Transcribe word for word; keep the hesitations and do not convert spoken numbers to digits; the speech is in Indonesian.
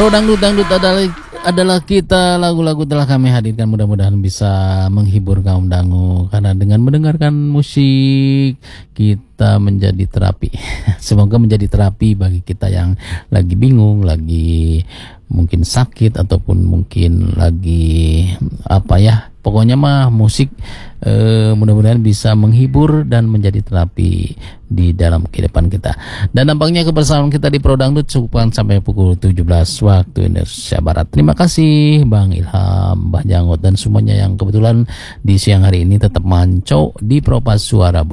Pro Dangdut, dangdut adalah adalah kita, lagu-lagu telah kami hadirkan, mudah-mudahan bisa menghibur kaum dangu karena dengan mendengarkan musik kita menjadi terapi. Semoga menjadi terapi bagi kita yang lagi bingung, lagi mungkin sakit ataupun mungkin lagi apa ya, pokoknya mah musik eh, mudah-mudahan bisa menghibur dan menjadi terapi di dalam kehidupan kita. Dan nampaknya kebersamaan kita di Pro Dangdut cukupkan sampai pukul tujuh belas waktu Indonesia Barat. Terima kasih Bang Ilham, Mbah Janggot dan semuanya yang kebetulan di siang hari ini tetap mancok di Propas Suara Budaya.